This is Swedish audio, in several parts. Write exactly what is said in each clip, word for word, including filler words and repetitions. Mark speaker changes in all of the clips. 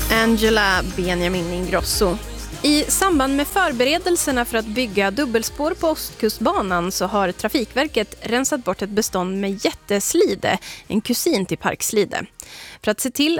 Speaker 1: Angela Benjamin Ingrosso. I samband med förberedelserna för att bygga dubbelspår på Ostkustbanan så har Trafikverket rensat bort ett bestånd med jätteslide, en kusin till parkslide. För att se till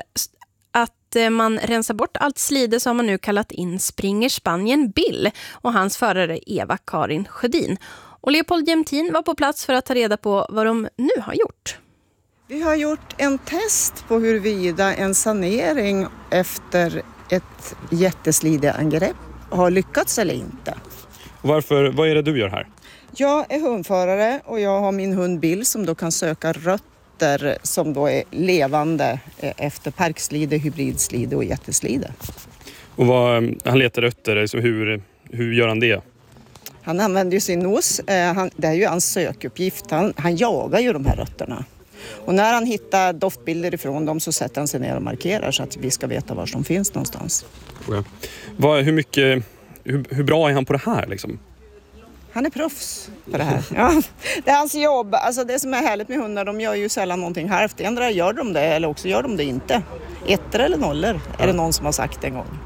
Speaker 1: att man rensar bort allt slide så har man nu kallat in Springer Spanien Bill och hans förare Eva-Karin Sjödin. Och Leopold Jämtin var på plats för att ta reda på vad de nu har gjort.
Speaker 2: Vi har gjort en test på huruvida en sanering efter ett jätteslideangrepp har lyckats eller inte.
Speaker 3: Varför, vad är det du gör här?
Speaker 2: Jag är hundförare och jag har min hund Bill som då kan söka rötter som då är levande efter parkslide, hybridslide och jätteslide.
Speaker 3: Och vad, han letar rötter, så hur, hur gör han det?
Speaker 2: Han använder ju sin nos, han, det är ju hans sökuppgift, han, han jagar ju de här rötterna. Och när han hittar doftbilder ifrån dem så sätter han sig ner och markerar så att vi ska veta var som finns någonstans.
Speaker 3: Okay. Vad, hur, mycket, hur, hur bra är han på det här liksom?
Speaker 2: Han är proffs på det här. Ja, det är hans jobb. Alltså det som är härligt med hundar, de gör ju sällan någonting halvt. Ändra gör de det eller också gör de det inte. Ettor eller nollor är det någon som har sagt en gång.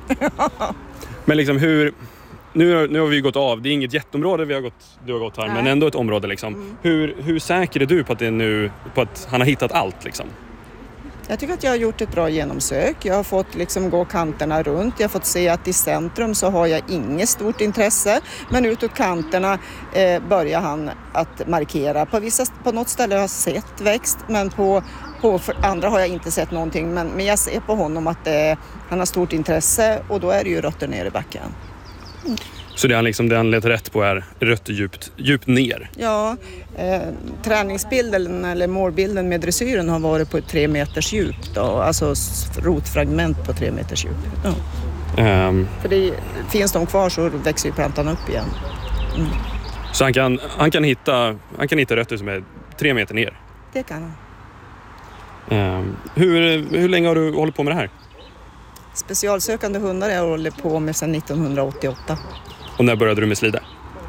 Speaker 3: Men liksom hur... Nu, nu har vi gått av, det är inget jätteområde vi har gått, du har gått här, Nej. men ändå ett område liksom. Mm. Hur, hur säker är du på att, det är nu, på att han har hittat allt liksom?
Speaker 2: Jag tycker att jag har gjort ett bra genomsök. Jag har fått liksom gå kanterna runt. Jag har fått se att i centrum så har jag inget stort intresse. Men utåt kanterna eh, börjar han att markera. På, vissa, på något ställe har jag sett växt men på, på andra har jag inte sett någonting. Men, men jag ser på honom att eh, han har stort intresse och då är det ju rötter ner i backen.
Speaker 3: Mm. Så det han, liksom, det han letar rätt på är rötter djupt, djupt ner?
Speaker 2: Ja, eh, träningsbilden eller målbilden med dressyren har varit på ett tre meters djup. Då, alltså rotfragment på tre meters djup. Ja. Um. För det, finns de kvar så växer ju plantan upp igen. Mm.
Speaker 3: Så han kan, han, kan hitta, han kan hitta rötter som är tre meter ner?
Speaker 2: Det kan han.
Speaker 3: Um. Hur, hur länge har du hållit på med det här?
Speaker 2: Specialsökande hundar jag håller på med sedan nittonhundraåttioåtta.
Speaker 3: Och när började du med slide?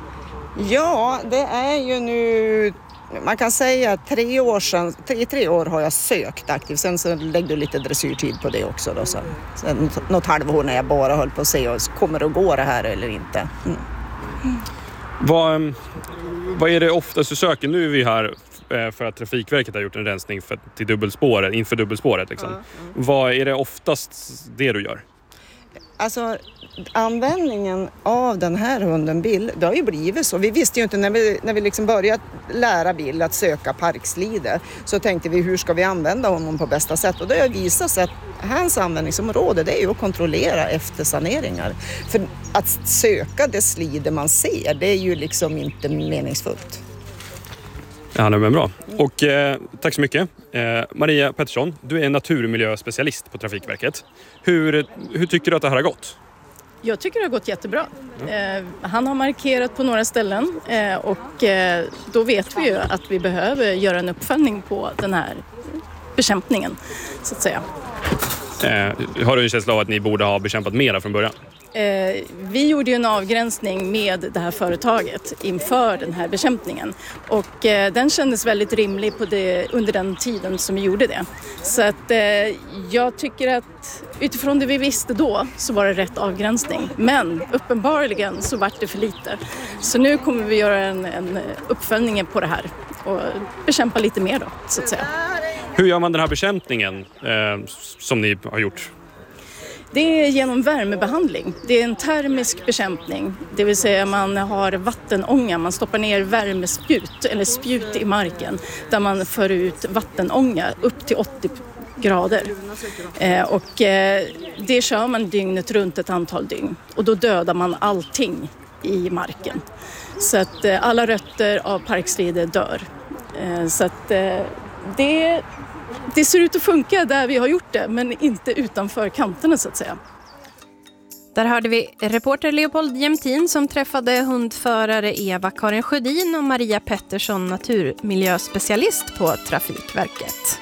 Speaker 2: Ja, det är ju nu, man kan säga tre år sedan, tre, tre år har jag sökt aktivt. Sen så lägger du lite dressyrtid på det också då. Sen, sen något halvår när jag bara höll på att se, kommer det att gå det här eller inte. Mm.
Speaker 3: Mm. Vad, vad är det oftast du söker? Nu är vi här för att Trafikverket har gjort en rensning för, till dubbelspåret, inför dubbelspåret. Liksom. Mm, mm. Vad är det oftast det du gör?
Speaker 2: Alltså användningen av den här hunden Bill, det har ju blivit så. Vi visste ju inte när vi, när vi liksom började lära Bill att söka parkslider så tänkte vi hur ska vi använda honom på bästa sätt. Och det har visat sig att hans användningsområde det är ju att kontrollera efter saneringar. För att söka det slider man ser, det är ju liksom inte meningsfullt.
Speaker 3: Ja, det är bra. Och eh, tack så mycket. Eh, Maria Pettersson, du är naturmiljöspecialist på Trafikverket. Hur, hur tycker du att det här har gått?
Speaker 4: Jag tycker det har gått jättebra. Eh, han har markerat på några ställen eh, och eh, då vet vi ju att vi behöver göra en uppföljning på den här bekämpningen, så att säga.
Speaker 3: Eh, har du en känsla av att ni borde ha bekämpat mera från början?
Speaker 4: Eh, vi gjorde ju en avgränsning med det här företaget inför den här bekämpningen och eh, den kändes väldigt rimlig på det, under den tiden som vi gjorde det. Så att eh, jag tycker att utifrån det vi visste då så var det rätt avgränsning. Men uppenbarligen så var det för lite. Så nu kommer vi göra en, en uppföljning på det här och bekämpa lite mer då, så att säga.
Speaker 3: Hur gör man den här bekämpningen eh, som ni har gjort?
Speaker 4: Det är genom värmebehandling. Det är en termisk bekämpning. Det vill säga man har vattenånga. Man stoppar ner värmespjut eller spjut i marken där man för ut vattenånga upp till åttio grader. Eh, och eh, det kör man dygnet runt ett antal dygn. Och då dödar man allting i marken. Så att eh, alla rötter av parkslide dör. Eh, så att eh, det... Det ser ut att funka där vi har gjort det, men inte utanför kanterna så att säga.
Speaker 1: Där hörde vi reporter Leopold Jämtin som träffade hundförare Eva-Karin Sjödin och Maria Pettersson, naturmiljöspecialist på Trafikverket.